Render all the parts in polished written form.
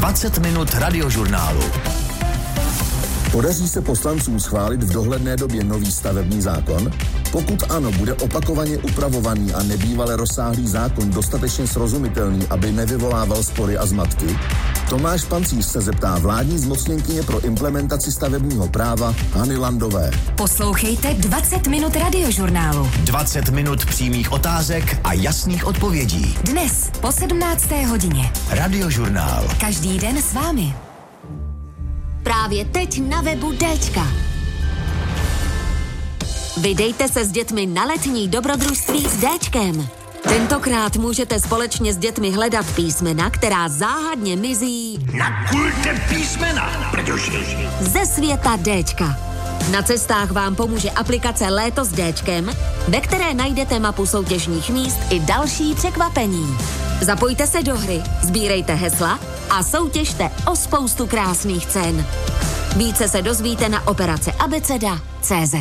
20 minut radiožurnálu. Podaří se poslancům schválit v dohledné době nový stavební zákon? Pokud ano, bude opakovaně upravovaný a nebývale rozsáhlý zákon dostatečně srozumitelný, aby nevyvolával spory a zmatky? Tomáš Pancíř se zeptá vládní zmocněnkyně pro implementaci stavebního práva Hany Landové. Poslouchejte 20 minut radiožurnálu. 20 minut přímých otázek a jasných odpovědí. Dnes po 17. hodině. Radiožurnál. Každý den s vámi. Právě teď na webu Dčka. Vydejte se s dětmi na letní dobrodružství s Dčkem. Tentokrát můžete společně s dětmi hledat písmena, která záhadně mizí Na kulte písmena, protože ze světa Dčka. Na cestách vám pomůže aplikace Léto s Dčkem, ve které najdete mapu soutěžních míst i další překvapení. Zapojte se do hry, sbírejte hesla a soutěžte o spoustu krásných cen. Více se dozvíte na operaceabeceda.cz.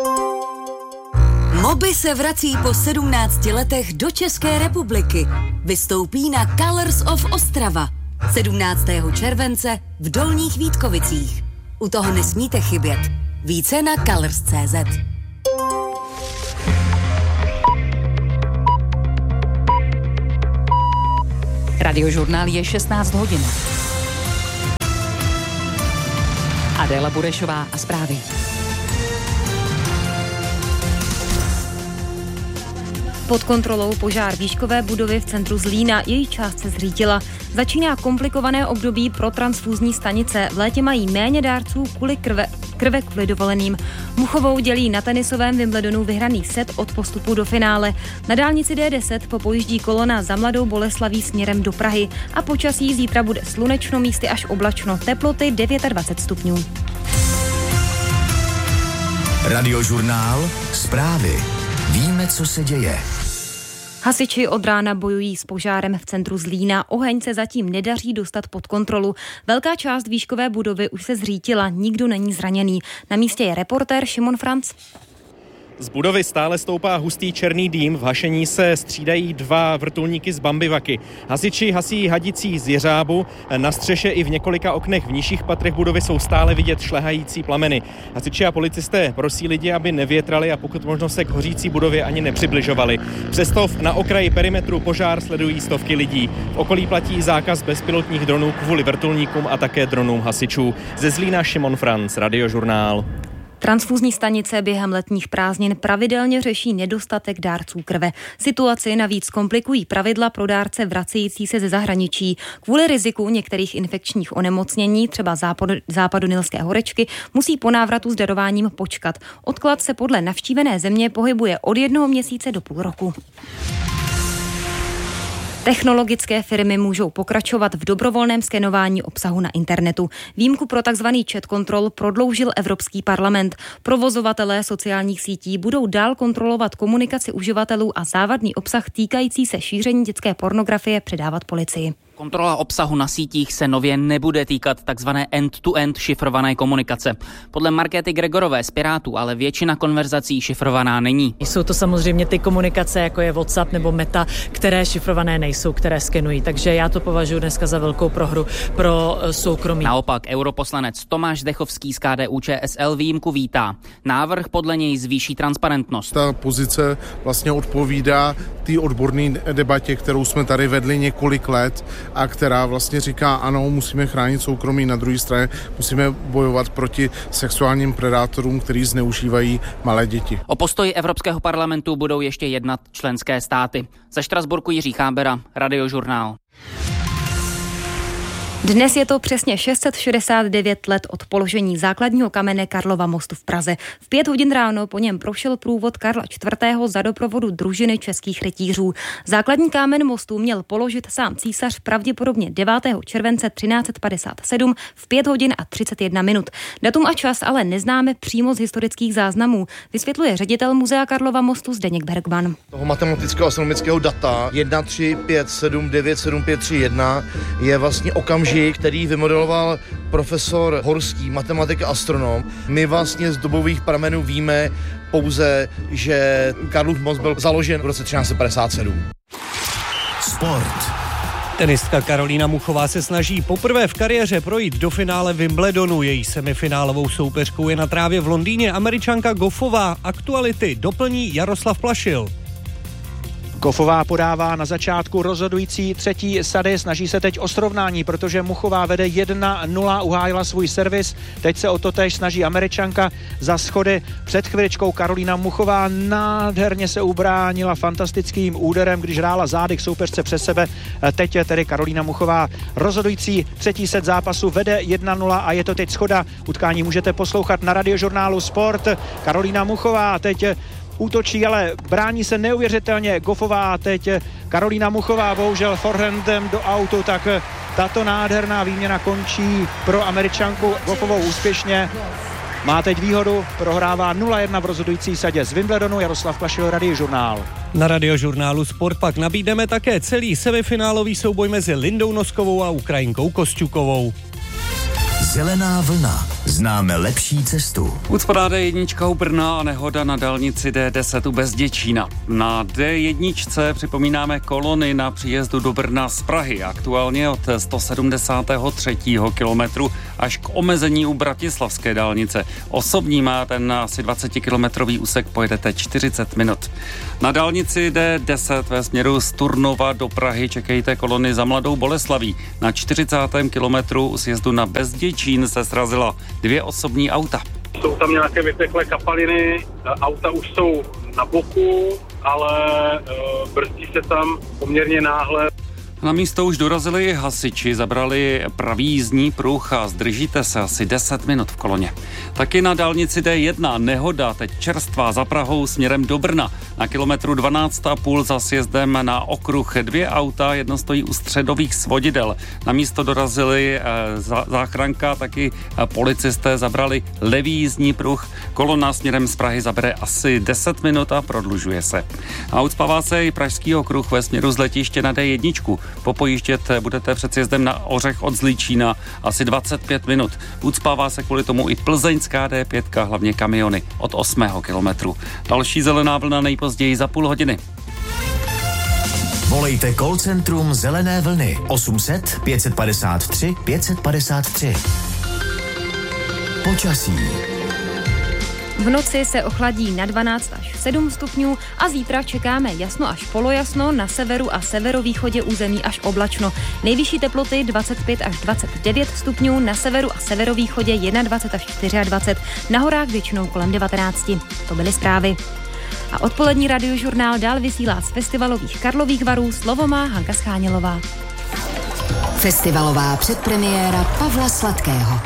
Moby se vrací po 17 letech do České republiky. Vystoupí na Colors of Ostrava 17. července v Dolních Vítkovicích. U toho nesmíte chybět. Více na colors.cz. Radiožurnál je 16 hodin. Adéla Burešová a zprávy. Pod kontrolou požár výškové budovy v centru Zlína, její část se zřítila. Začíná komplikované období pro transfúzní stanice. V létě mají méně dárců kvůli krve kvůli dovoleným. Muchovou dělí na tenisovém Wimbledonu vyhraný set od postupu do finále. Na dálnici D10 popojíždí kolona za Mladou Boleslaví směrem do Prahy. A počasí zítra bude slunečno, místy až oblačno. Teploty 29 stupňů. Radiožurnál. Zprávy. Víme, co se děje. Hasiči od rána bojují s požárem v centru Zlína. Oheň se zatím nedaří dostat pod kontrolu. Velká část výškové budovy už se zřítila, nikdo není zraněný. Na místě je reportér Šimon Franc. Z budovy stále stoupá hustý černý dým, v hašení se střídají dva vrtulníky z Bambivaky. Hasiči hasí hadicí z jeřábu, na střeše i v několika oknech v nižších patrech budovy jsou stále vidět šlehající plameny. Hasiči a policisté prosí lidi, aby nevětrali a pokud možno se k hořící budově ani nepřibližovali. Přesto na okraji perimetru požár sledují stovky lidí. V okolí platí zákaz bezpilotních dronů kvůli vrtulníkům a také dronům hasičů. Ze Zlína Šimon Franc, Radiožurnál. Transfúzní stanice během letních prázdnin pravidelně řeší nedostatek dárců krve. Situaci navíc komplikují pravidla pro dárce vracející se ze zahraničí. Kvůli riziku některých infekčních onemocnění, třeba západonilské horečky, musí po návratu s darováním počkat. Odklad se podle navštívené země pohybuje od 1 měsíce do půl roku. Technologické firmy můžou pokračovat v dobrovolném skenování obsahu na internetu. Výjimku pro tzv. Chat control prodloužil Evropský parlament. Provozovatelé sociálních sítí budou dál kontrolovat komunikaci uživatelů a závadný obsah týkající se šíření dětské pornografie předávat policii. Kontrola obsahu na sítích se nově nebude týkat takzvané end-to-end šifrované komunikace. Podle Markéty Gregorové z Pirátů ale většina konverzací šifrovaná není. Jsou to samozřejmě ty komunikace, jako je WhatsApp nebo Meta, které šifrované nejsou, které skenují. Takže já to považuji dneska za velkou prohru pro soukromí. Naopak europoslanec Tomáš Zdechovský z KDU-ČSL výjimku vítá. Návrh podle něj zvýší transparentnost. Ta pozice vlastně odpovídá té odborné debatě, kterou jsme tady vedli několik let a která vlastně říká, ano, musíme chránit soukromí, na druhé straně musíme bojovat proti sexuálním predátorům, kteří zneužívají malé děti. O postoji Evropského parlamentu budou ještě jednat členské státy. Ze Štrasburku Jiří Chábera, Radiožurnál. Dnes je to přesně 669 let od položení základního kamene Karlova mostu v Praze. V 5 hodin ráno po něm prošel průvod Karla IV. Za doprovodu družiny českých rytířů. Základní kámen mostu měl položit sám císař pravděpodobně 9. července 1357 v 5 hodin a 31 minut. Datum a čas ale neznáme přímo z historických záznamů, vysvětluje ředitel Muzea Karlova mostu Zdeněk Bergman. Toho matematického astronomického data 135797531 je vlastně okamžik, který vymodeloval profesor Horský, matematik a astronom. My vlastně z dobových pramenů víme pouze, že Karlův most byl založen v roce 1357. Sport. Tenistka Karolína Muchová se snaží poprvé v kariéře projít do finále Wimbledonu. Její semifinálovou soupeřkou je na trávě v Londýně Američanka Goffová. Aktuality doplní Jaroslav Plašil. Goffová podává na začátku rozhodující třetí sady, snaží se teď o srovnání, protože Muchová vede 1-0, uhájila svůj servis, teď se o to též snaží Američanka za schody. Před chviličkou Karolína Muchová nádherně se ubránila fantastickým úderem, když hrála zády k soupeřce přes sebe. Teď je tedy Karolína Muchová rozhodující třetí set zápasu, vede 1-0 a je to teď schoda. Utkání můžete poslouchat na Radiožurnálu Sport. Karolína Muchová teď útočí, ale brání se neuvěřitelně Goffová, teď Karolína Muchová bohužel forehandem do autu, tak tato nádherná výměna končí pro Američanku Goffovou úspěšně. Má teď výhodu, prohrává 0-1 v rozhodující sadě z Wimbledonu. Jaroslav Plašil, Radiožurnál. Na Radiožurnálu Sport pak nabídneme také celý semifinálový souboj mezi Lindou Noskovou a Ukrajinkou Kosťukovou. Zelená vlna. Známe lepší cestu. Ucpadá D1 u Brna a nehoda na dálnici D10 u Bezděčína. Na D1 připomínáme kolony na příjezdu do Brna z Prahy. Aktuálně od 173. kilometru až k omezení u Bratislavské dálnice. Osobní má ten asi 20-kilometrový úsek, pojedete 40 minut. Na dálnici D10 ve směru z Turnova do Prahy čekejte kolony za Mladou Boleslaví. Na 40. kilometru u sjezdu na Bezděčín se srazila 2 osobní auta. Jsou tam nějaké vyteklé kapaliny, auta už jsou na boku, ale brzdí se tam poměrně náhle. Na místo už dorazili hasiči, zabrali pravý jízdní pruh a zdržíte se asi 10 minut v koloně. Taky na dálnici D1 nehoda, teď čerstvá za Prahou směrem do Brna. Na kilometru 12,5 za sjezdem na okruh 2 auta, jedno stojí u středových svodidel. Na místo dorazili záchranka, taky policisté zabrali levý jízdní pruh. Kolona směrem z Prahy zabere asi 10 minut a prodlužuje se. A ucpává se i pražský okruh ve směru z letiště na D1. Popojíždět budete před sjezdem na Ořech od Zlíčína asi 25 minut. Ucpává se kvůli tomu i plzeňská D5, hlavně kamiony od 8. kilometru. Další zelená vlna nejpozději za půl hodiny. Volejte call centrum Zelené vlny 800 553 553. Počasí. V noci se ochladí na 12 až 7 stupňů a zítra čekáme jasno až polojasno, na severu a severovýchodě území až oblačno. Nejvyšší teploty 25 až 29 stupňů, na severu a severovýchodě 21 až 24, na horách většinou kolem 19. To byly zprávy. A odpolední Radiožurnál dál vysílá z festivalových Karlových Varů. Slovo má Hanka Schánělová. Festivalová předpremiéra Pavla Sladkého.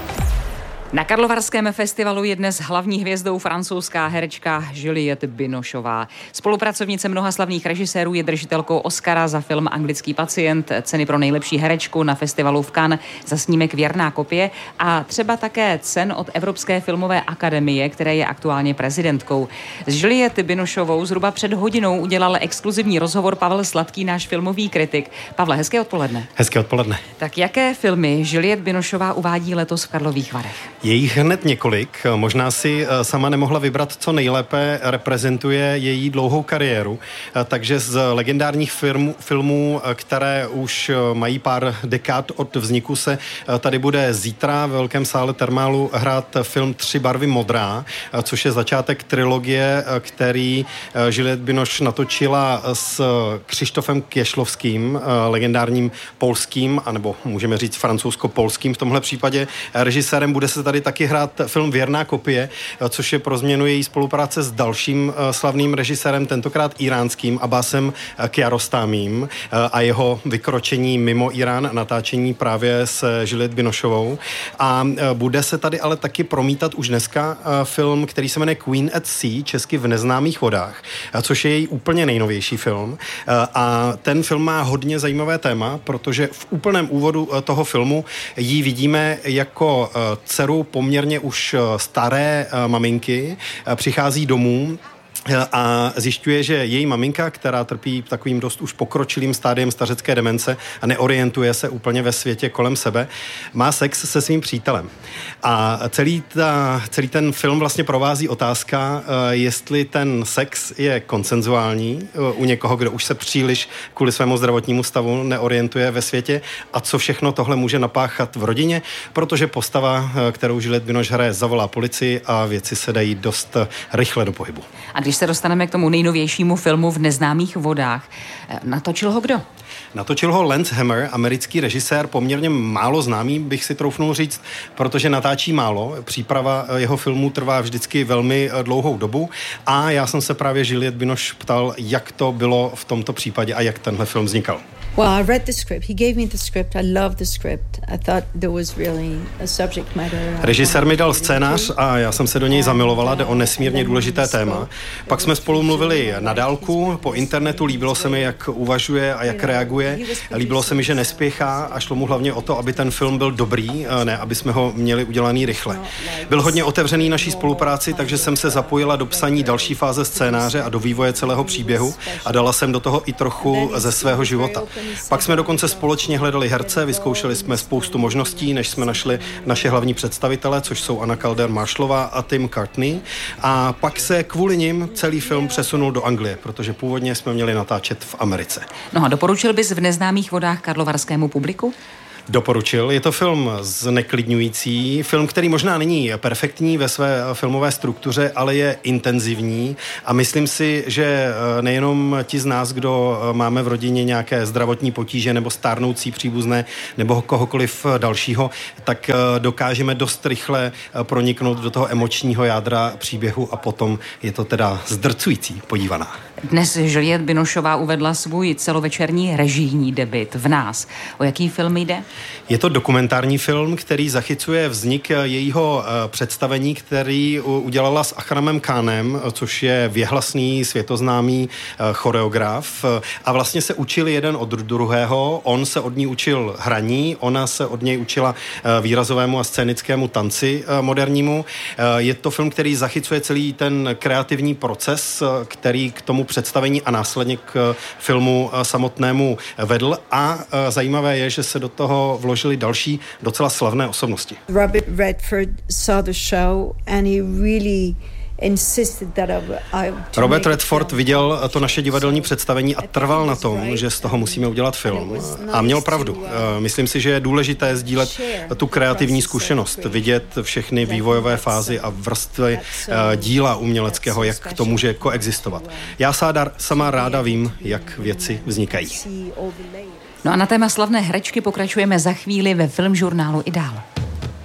Na Karlovarském festivalu je dnes hlavní hvězdou francouzská herečka Juliette Binocheová. Spolupracovnice mnoha slavných režisérů, je držitelkou Oscara za film Anglický pacient, ceny pro nejlepší herečku na festivalu v Cannes za snímek Věrná kopie a třeba také cen od Evropské filmové akademie, které je aktuálně prezidentkou. S Juliette Binocheovou zhruba před hodinou udělal exkluzivní rozhovor Pavel Sladký, náš filmový kritik. Pavle, hezké odpoledne. Hezké odpoledne. Tak jaké filmy Juliette Binocheová uvádí letos v Karlových Varech? Je jich hned několik, možná si sama nemohla vybrat, co nejlépe reprezentuje její dlouhou kariéru, takže z legendárních filmů, které už mají pár dekád od vzniku, se tady bude zítra ve Velkém sále Thermalu hrát film 3 barvy modrá, což je začátek trilogie, který Juliette Binoche natočila s Krzysztofem Kieślowským, legendárním polským, anebo můžeme říct francouzsko-polským v tomhle případě režisérem. Bude se tady taky hrát film Věrná kopie, což je pro změnu její spolupráce s dalším slavným režisérem, tentokrát iránským, Abbasem Kiarostamím a jeho vykročení mimo Irán, natáčení právě s Juliette Binochovou. A bude se tady ale taky promítat už dneska film, který se jmenuje Queen at Sea, česky V neznámých vodách, což je její úplně nejnovější film. A ten film má hodně zajímavé téma, protože v úplném úvodu toho filmu ji vidíme jako dceru poměrně už staré maminky, přichází domů a zjišťuje, že její maminka, která trpí takovým dost už pokročilým stádiem stařecké demence a neorientuje se úplně ve světě kolem sebe, má sex se svým přítelem. A celý ten film vlastně provází otázka, jestli ten sex je konsenzuální u někoho, kdo už se příliš kvůli svému zdravotnímu stavu neorientuje ve světě a co všechno tohle může napáchat v rodině, protože postava, kterou Juliette Binoche hraje, zavolá policii a věci se dají dost rychle do pohybu. A když se dostaneme k tomu nejnovějšímu filmu V neznámých vodách, natočil ho kdo? Natočil ho Lance Hammer, americký režisér, poměrně málo známý, bych si troufnul říct, protože natáčí málo. Příprava jeho filmů trvá vždycky velmi dlouhou dobu a já jsem se právě Juliette Binoche ptal, jak to bylo v tomto případě a jak tenhle film vznikal. Well, I read the script. He gave me the script. I loved the script. I thought there was really a subject matter. Režisér mi dal scénář a já jsem se do něj zamilovala, jde o nesmírně důležité téma. Pak jsme spolu mluvili na dálku, po internetu, líbilo se mi, jak uvažuje a jak reaguje. Líbilo se mi, že nespěchá a šlo mu hlavně o to, aby ten film byl dobrý, ne aby jsme ho měli udělaný rychle. Byl hodně otevřený naší spolupráci, takže jsem se zapojila do psaní další fáze scénáře a do vývoje celého příběhu a dala jsem do toho i trochu ze svého života. Pak jsme dokonce společně hledali herce, vyzkoušeli jsme spoustu možností, než jsme našli naše hlavní představitele, což jsou Anna Calder-Marshallová a Tim Courtenay. A pak se kvůli nim celý film přesunul do Anglie, protože původně jsme měli natáčet v Americe. No a doporučil bys V neznámých vodách karlovarskému publiku? Doporučil. Je to film zneklidňující, film, který možná není perfektní ve své filmové struktuře, ale je intenzivní a myslím si, že nejenom ti z nás, kdo máme v rodině nějaké zdravotní potíže nebo stárnoucí příbuzné nebo kohokoliv dalšího, tak dokážeme dost rychle proniknout do toho emočního jádra příběhu a potom je to teda zdrcující podívaná. Dnes Juliette Binochová uvedla svůj celovečerní režijní debut V nás. O jaký film jde? Je to dokumentární film, který zachycuje vznik jejího představení, který udělala s Akramem Khanem, což je věhlasný, světoznámý choreograf. A vlastně se učili jeden od druhého. On se od ní učil hraní, ona se od něj učila výrazovému a scénickému tanci modernímu. Je to film, který zachycuje celý ten kreativní proces, který k tomu představení a následně k filmu samotnému vedl. A zajímavé je, že se do toho vložili další docela slavné osobnosti. Robert Redford saw the show and he really Robert Redford viděl to naše divadelní představení a trval na tom, že z toho musíme udělat film. A měl pravdu. Myslím si, že je důležité sdílet tu kreativní zkušenost, vidět všechny vývojové fázy a vrstvy díla uměleckého, jak to může koexistovat. Já sama ráda vím, jak věci vznikají. No a na téma slavné herečky pokračujeme za chvíli ve Filmžurnálu i dál.